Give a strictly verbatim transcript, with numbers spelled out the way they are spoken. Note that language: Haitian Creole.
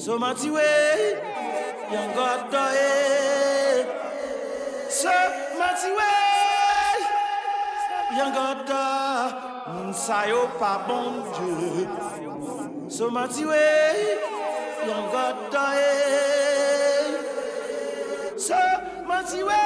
So mati we, young God die. So mati we, young God die. M'sayo pas bon Dieu. So mati we, young God die. So mati we,